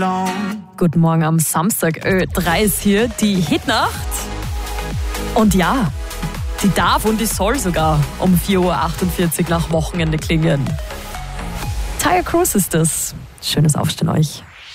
alone. Guten Morgen am Samstag. Ö3 ist hier, die Hitnacht. Und ja, die darf und die soll sogar um 4.48 Uhr nach Wochenende klingen. Tyre Cruise ist das. Schönes Aufstehen euch.